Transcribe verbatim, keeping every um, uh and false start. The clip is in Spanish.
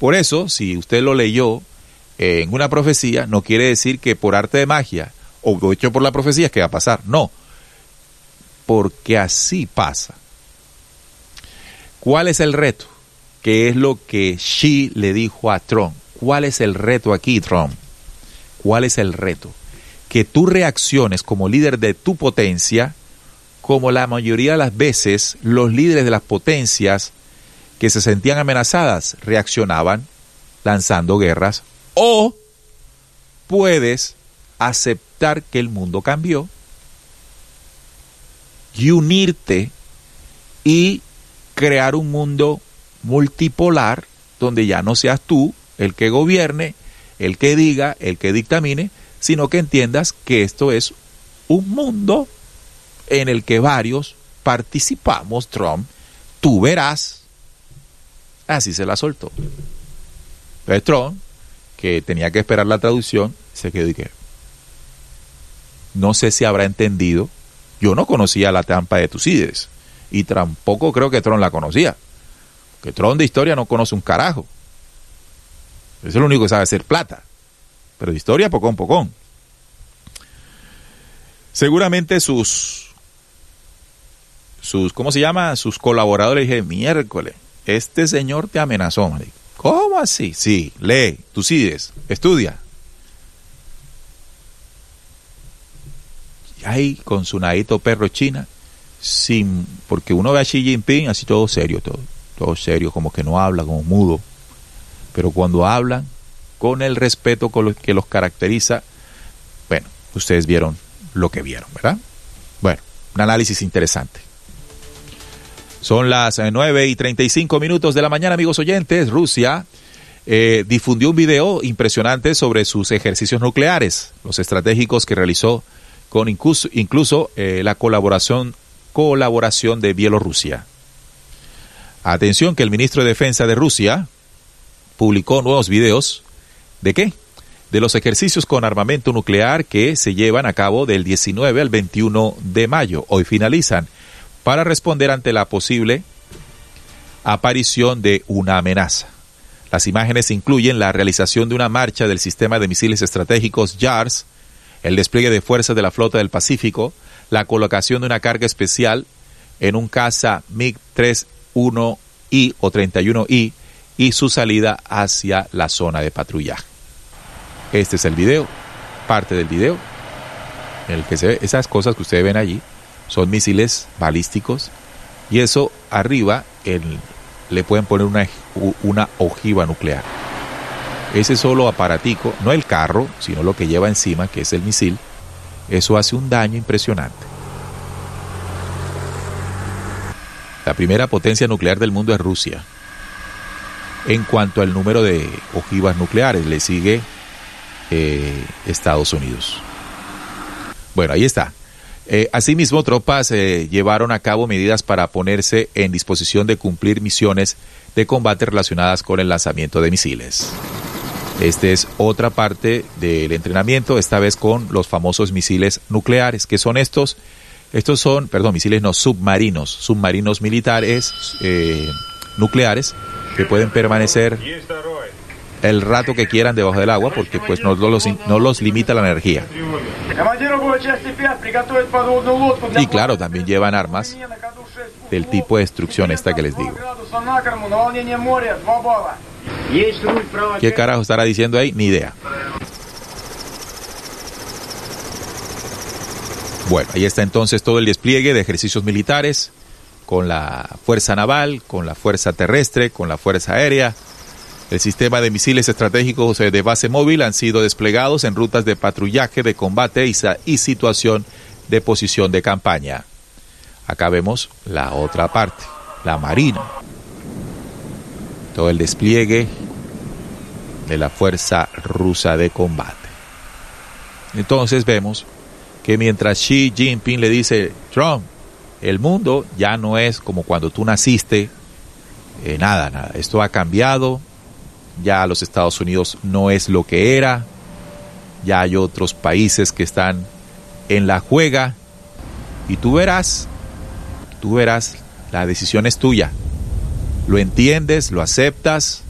Por eso, si usted lo leyó en una profecía, no quiere decir que por arte de magia o hecho por la profecía es que va a pasar. No, porque así pasa. ¿Cuál es el reto? ¿Qué es lo que Xi le dijo a Trump? ¿Cuál es el reto aquí, Trump? ¿Cuál es el reto? Que tú reacciones como líder de tu potencia, como la mayoría de las veces los líderes de las potencias que se sentían amenazadas reaccionaban lanzando guerras, o puedes aceptar que el mundo cambió y unirte y crear un mundo multipolar donde ya no seas tú el que gobierne, el que diga, el que dictamine, sino que entiendas que esto es un mundo en el que varios participamos. Trump, tú verás. Así se la soltó. Entonces Trump, que tenía que esperar la traducción, se quedó y que no sé si habrá entendido. Yo no conocía la trampa de Tucídides y tampoco creo que Trump la conocía. Que Trump de historia no conoce un carajo. Eso es lo único que sabe hacer plata. Pero de historia, pocón, pocón. Seguramente sus, sus, ¿cómo se llama? Sus colaboradores dijeron, miércoles, este señor te amenazó, marico. ¿Cómo así? Sí, lee, Tucídides, estudia. Y ahí, con su nadito perro china, sin, porque uno ve a Xi Jinping así todo serio, todo, todo serio, como que no habla, como mudo. Pero cuando hablan, con el respeto con lo que los caracteriza, bueno, ustedes vieron lo que vieron, ¿verdad? Bueno, un análisis interesante. Son las nueve y treinta y cinco minutos de la mañana, amigos oyentes. Rusia eh, difundió un video impresionante sobre sus ejercicios nucleares, los estratégicos que realizó con incluso, incluso eh, la colaboración, colaboración de Bielorrusia. Atención que el ministro de Defensa de Rusia publicó nuevos videos. ¿De qué? De los ejercicios con armamento nuclear que se llevan a cabo del diecinueve al veintiuno de mayo. Hoy finalizan para responder ante la posible aparición de una amenaza. Las imágenes incluyen la realización de una marcha del sistema de misiles estratégicos JARS, el despliegue de fuerzas de la Flota del Pacífico, la colocación de una carga especial en un caza MiG treinta y uno I o treinta y uno I y su salida hacia la zona de patrullaje. Este es el video, parte del video, en el que se ve esas cosas que ustedes ven allí, son misiles balísticos, y eso arriba el, le pueden poner una, una ojiva nuclear. Ese solo aparatico, no el carro, sino lo que lleva encima, que es el misil, eso hace un daño impresionante. La primera potencia nuclear del mundo es Rusia. En cuanto al número de ojivas nucleares, le sigue eh, Estados Unidos. Bueno, ahí está. Eh, asimismo, tropas eh, llevaron a cabo medidas para ponerse en disposición de cumplir misiones de combate relacionadas con el lanzamiento de misiles. Esta es otra parte del entrenamiento, esta vez con los famosos misiles nucleares. ¿Qué son estos? Estos son, perdón, misiles no, submarinos, submarinos militares eh, nucleares que pueden permanecer el rato que quieran debajo del agua, porque pues no los, no los limita la energía. Y claro, también llevan armas del tipo de destrucción esta que les digo. ¿Qué carajo estará diciendo ahí? Ni idea. Bueno, ahí está entonces todo el despliegue de ejercicios militares con la fuerza naval, con la fuerza terrestre, con la fuerza aérea. El sistema de misiles estratégicos de base móvil han sido desplegados en rutas de patrullaje, de combate y, y situación de posición de campaña. Acá vemos la otra parte, la marina. Todo el despliegue de la fuerza rusa de combate. Entonces vemos que mientras Xi Jinping le dice, Trump, el mundo ya no es como cuando tú naciste, eh, nada, nada, esto ha cambiado, ya los Estados Unidos no es lo que era, ya hay otros países que están en la juega, y tú verás, tú verás, la decisión es tuya, lo entiendes, lo aceptas,